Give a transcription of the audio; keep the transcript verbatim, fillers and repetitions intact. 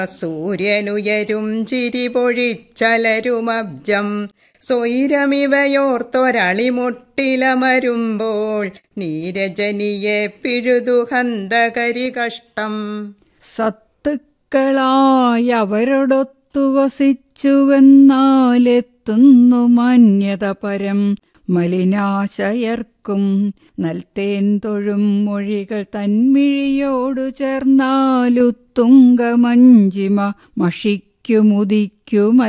സൂര്യനുയരും ചിരി പൊഴിച്ചലരുമബ്ജം സ്വൈരമിവയോർത്തൊരളിമുട്ടിലമരുമ്പോൾ നീരജനിയെ പിഴുതുഹന്തകരി കഷ്ടം. സത്തുക്കളായവരോടൊത്തു വസിച്ചുവെന്നാലെത്തുന്നു മാന്യത പരം മലിനാശയർക്കും. നൽതേൻ തൊഴും മൊഴികൾ തന്മിഴിയോടു ചേർന്നാലുത്തുങ്ക മഞ്ചിമ മഷിക്കുമുദിക്കുമ